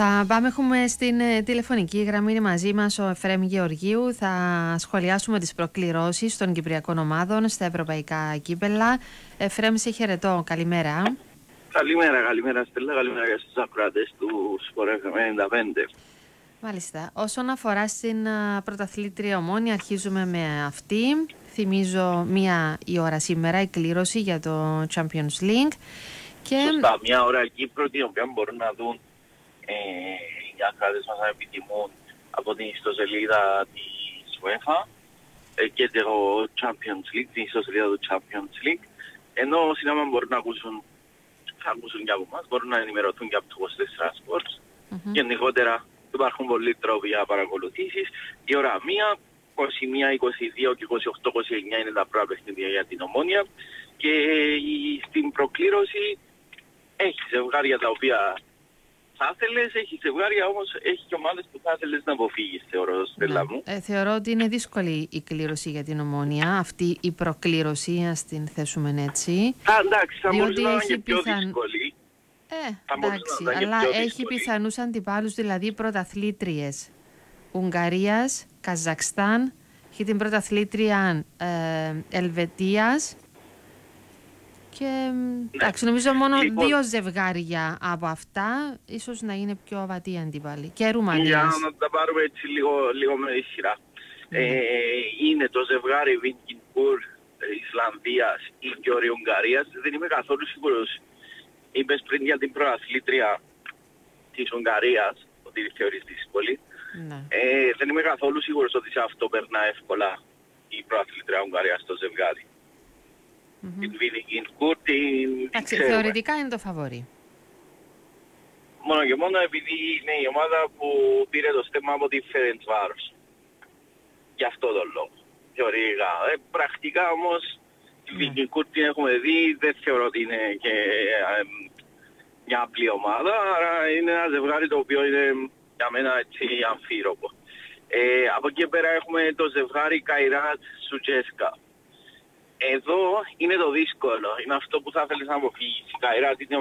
Θα πάμε, έχουμε στην τηλεφωνική γραμμή, είναι μαζί μας ο Εφραίμ Γεωργίου. Θα σχολιάσουμε τις προκληρώσεις των κυπριακών ομάδων στα ευρωπαϊκά κύπελλα. Εφραίμ, σε χαιρετώ. Καλημέρα. Καλημέρα Στέλλα, καλημέρα για στους ακροατές του Sport FM 95. Μάλιστα. Όσον αφορά στην πρωταθλήτρια Ομόνοια, αρχίζουμε με αυτή. Θυμίζω 1 η ώρα σήμερα η κλήρωση για το Champions League. Σωστά, 1 ώρα Κύπρο, την οποία μπορούν να δουν οι ακροατές μας αν επιθυμούν από την ιστοσελίδα της UEFA και το Champions League, την ιστοσελίδα του Champions League. Ενώ συνάμα μπορούν να ακούσουν, θα ακούσουν και από εμάς, μπορούν να ενημερωθούν και από το 24 Sports. Γενικότερα υπάρχουν πολλοί τρόποι για παρακολουθήσεις. Η ώρα 1, 21, 22 και 28, 29 είναι τα πρώτα παιχνίδια για την Ομόνοια. Και στην προκλήρωση έχει ζευγάρια τα οποία θα ήθελες, έχει ζευγάρια όμως, έχει και ομάδες που θα ήθελες να αποφύγεις, θεωρώ, Στέλλα μου. Θεωρώ ότι είναι δύσκολη η κλήρωση για την Ομόνοια, αυτή η προκλήρωση, ας την θέσουμε έτσι. Εντάξει, θα μπορούσε να είναι και πιο δύσκολη. Εντάξει, αλλά έχει πιθανούς αντιπάλους, δηλαδή πρωταθλήτριες Ουγγαρίας, Καζακστάν, έχει την πρωταθλήτρια Ελβετίας και εντάξει, νομίζω μόνο 2 ζευγάρια από αυτά ίσως να είναι πιο αβατοί αντίπαλοι. Και Ρουμανίας. Για να τα πάρουμε έτσι λίγο με τη σειρά. Είναι το ζευγάρι Βίνκινπουρ Ισλανδίας ή και Ουγγαρίας. Δεν είμαι καθόλου σίγουρος. Είπες πριν για την πρωταθλήτρια της Ουγγαρίας, ότι θεωρείς δύσκολη. Δεν είμαι καθόλου σίγουρος ότι σε αυτό περνά εύκολα η πρωταθλήτρια Ουγγαρίας στο ζευγάρι. Την Βίνκινπουρ την ξέρουμε. Θεωρητικά είναι το φαβορί. Μόνο και μόνο επειδή είναι η ομάδα που πήρε το στέμμα από τη Φερεντσβάρος. Γι' αυτό τον λόγο. Θεωρητικά. Πρακτικά όμως τη Βίνκινπουρ την έχουμε δει, δεν θεωρώ ότι είναι και μια απλή ομάδα, άρα είναι ένα ζευγάρι το οποίο είναι για μένα έτσι αμφίροπο. Από εκεί πέρα έχουμε το ζευγάρι Καϊράτ-Σουτζέσκα. Εδώ είναι το δύσκολο, είναι αυτό που θα θέλεις να αποφύγεις. Η Καϊράτ είναι